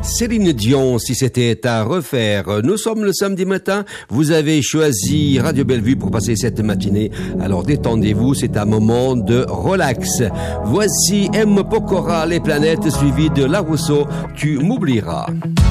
Céline Dion, si c'était à refaire. Nous sommes le samedi matin. Vous avez choisi Radio Bellevue pour passer cette matinée. Alors détendez-vous, c'est un moment de relax. Voici M. Pokora, Les Planètes, suivi de La Rousseau, Tu m'oublieras.